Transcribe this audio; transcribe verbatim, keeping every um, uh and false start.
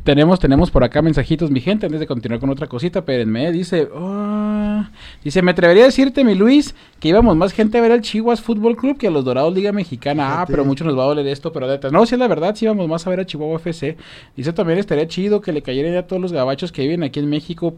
Tenemos, tenemos por acá mensajitos, mi gente, antes de continuar con otra cosita, espérenme, dice, oh, dice, me atrevería a decirte, mi Luis, que íbamos más gente a ver al Chihuahua Fútbol Club que a los Dorados Liga Mexicana. Fíjate. Ah, pero mucho nos va a doler esto, pero neta, no, si es la verdad, sí íbamos más a ver a Chihuahua F C. Dice también estaría chido que le cayeran a todos los gabachos que viven aquí en México